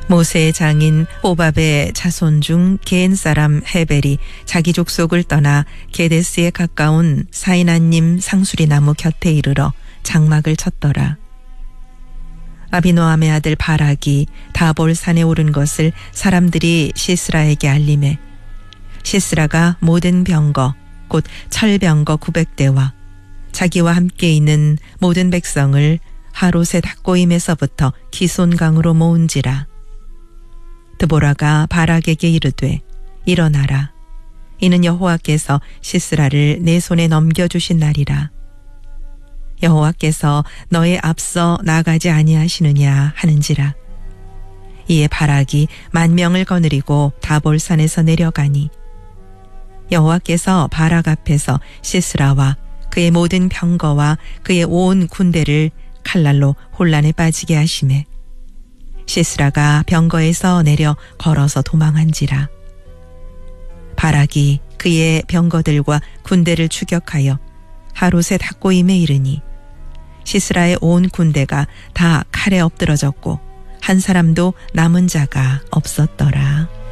모세의 장인 호밥의 자손 중 게엔 사람 헤벨이 자기 족속을 떠나 게데스에 가까운 사이나님 상수리 나무 곁에 이르러 장막을 쳤더라. 아비노함의 아들 바락이 다볼산에 오른 것을 사람들이 시스라에게 알림해 시스라가 모든 병거 곧 철병거 900대와 자기와 함께 있는 모든 백성을 하롯의 닭고임에서부터 기손강으로 모은지라. 드보라가 바락에게 이르되 일어나라. 이는 여호와께서 시스라를 내 손에 넘겨주신 날이라. 여호와께서 너의 앞서 나가지 아니하시느냐 하는지라. 이에 바락이 10,000명을 거느리고 다볼산에서 내려가니 여호와께서 바락 앞에서 시스라와 그의 모든 병거와 그의 온 군대를 칼날로 혼란에 빠지게 하시매 시스라가 병거에서 내려 걸어서 도망한지라. 바락이 그의 병거들과 군대를 추격하여 하롯의 닭고임에 이르니 시스라의 온 군대가 다 칼에 엎드러졌고 한 사람도 남은 자가 없었더라.